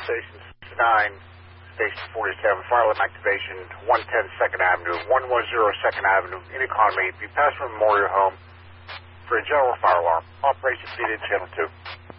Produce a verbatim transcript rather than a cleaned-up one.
Station nine, Station forty-seven, fire alarm activation, one ten second Avenue, one ten second Avenue, in economy, be passed from Memorial Home for a general fire alarm. Operations needed, channel two.